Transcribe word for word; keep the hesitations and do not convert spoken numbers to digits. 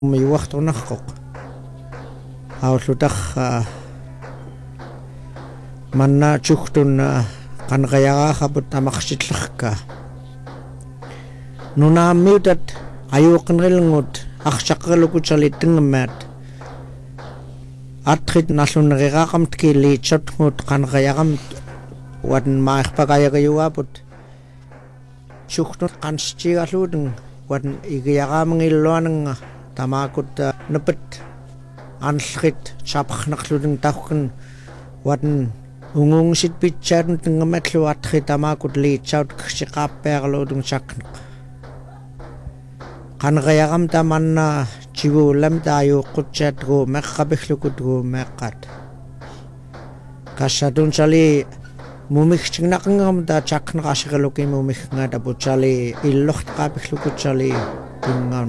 Miwahtunaqqoq aullutaq manna chuqtun qanqayaqaqaput amaqsitlarqa nunaammiutat ayuqinrilngut archaqerlukutsalittingammaat atrit nalluneriqaqamt kiliitsotngut qanqayaqamt wan maerpaqayaqayuaput chuqtun qanstigalluutun wan igiyaqaamangilluananga tamakut nepet anlrit chapqnaqluding tauqn wan ungungsit pitcharn tingamatlu atrit tamakut liitsaut ksiqaappeerluudung chaqnaq qanqayaqam tamanna chivuulam taayuuqqutsaatgu meqqapiqlukutgu meqqat kassatun chali mumikchignaqngam ta chaqnaqasiqaluki mumiknga taputsali illortqaapiqlukutsali tungaun